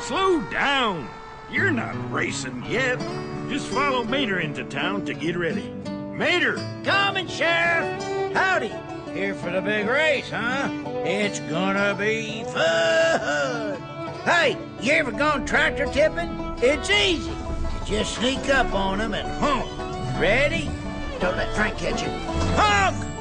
Slow down. You're not racing yet. Just follow Mater into town to get ready. Mater! Coming, Sheriff! Howdy! Here for the big race, huh? It's gonna be fun! Hey, you ever gone tractor tipping? It's easy. You just sneak up on them and honk. Ready? Don't let Frank catch you. Honk!